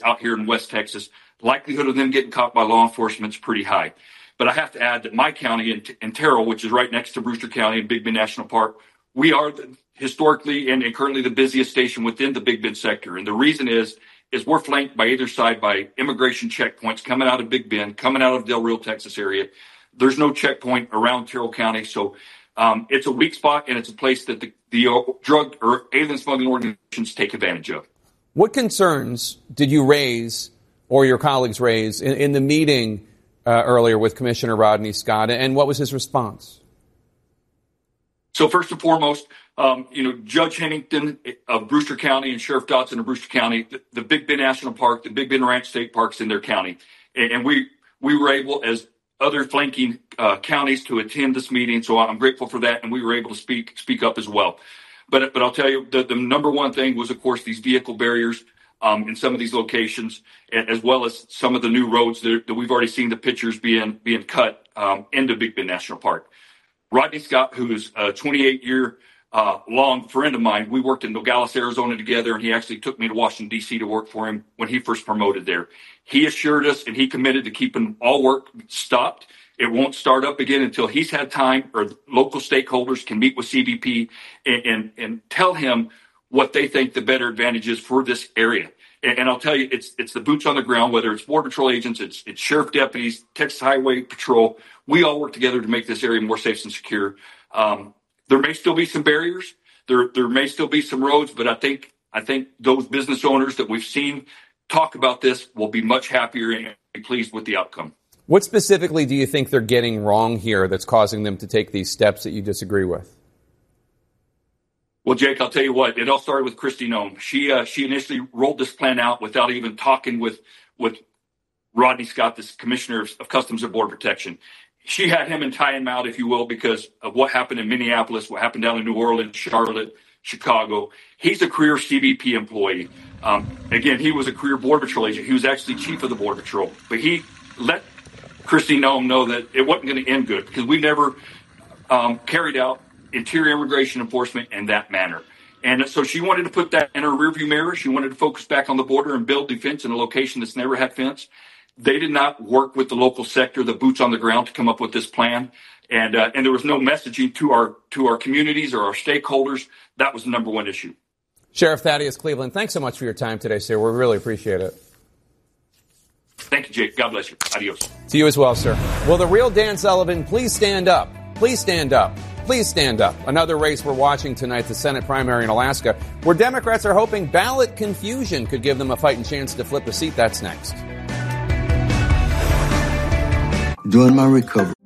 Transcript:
out here in West Texas. Likelihood of them getting caught by law enforcement is pretty high. But I have to add that my county in Terrell, which is right next to Brewster County and Big Bend National Park, we are historically and currently the busiest station within the Big Bend sector. And the reason is we're flanked by either side by immigration checkpoints coming out of Big Bend, coming out of Del Rio, Texas area. There's no checkpoint around Terrell County. So it's a weak spot, and it's a place that the drug or alien smuggling organizations take advantage of. What concerns did you raise or your colleagues raise in the meeting earlier with Commissioner Rodney Scott, and what was his response? So first and foremost, Judge Hennington of Brewster County and Sheriff Dotson of Brewster County, the Big Bend National Park, the Big Bend Ranch State Parks in their county. And we were able, as other flanking counties, to attend this meeting. So I'm grateful for that. And we were able to speak up as well. But I'll tell you, the number one thing was, of course, these vehicle barriers in some of these locations, as well as some of the new roads that we've already seen the pictures being cut into Big Bend National Park. Rodney Scott, who is a 28-year long friend of mine, we worked in Nogales, Arizona together, and he actually took me to Washington, D.C. to work for him when he first promoted there. He assured us, and he committed to keeping all work stopped. It won't start up again until he's had time, or local stakeholders can meet with CBP and tell him what they think the better advantage is for this area. And I'll tell you, it's the boots on the ground, whether it's Border Patrol agents, it's sheriff deputies, Texas Highway Patrol. We all work together to make this area more safe and secure. There may still be some barriers. There may still be some roads, but I think those business owners that we've seen talk about this will be much happier and be pleased with the outcome. What specifically do you think they're getting wrong here that's causing them to take these steps that you disagree with? Well, Jake, I'll tell you what, it all started with Kristi Noem. She initially rolled this plan out without even talking with Rodney Scott, this Commissioner of Customs and Border Protection. She had him and tie him out, if you will, because of what happened in Minneapolis, what happened down in New Orleans, Charlotte, Chicago. He's a career CBP employee. Again, he was a career Border Patrol agent. He was actually chief of the Border Patrol. But he let Kristi Noem know that it wasn't going to end good, because we never carried out interior immigration enforcement in that manner. And so she wanted to put that in her rearview mirror. She wanted to focus back on the border and build defense in a location that's never had fence. They did not work with the local sector, the boots on the ground, to come up with this plan. And there was no messaging to our communities or our stakeholders. That was the number one issue. Sheriff Thaddeus Cleveland, thanks so much for your time today, sir. We really appreciate it. Thank you, Jake. God bless you. Adios. To you as well, sir. Will the real Dan Sullivan please stand up? Please stand up. Please stand up. Another race we're watching tonight, the Senate primary in Alaska, where Democrats are hoping ballot confusion could give them a fighting chance to flip a seat. That's next. During my recovery,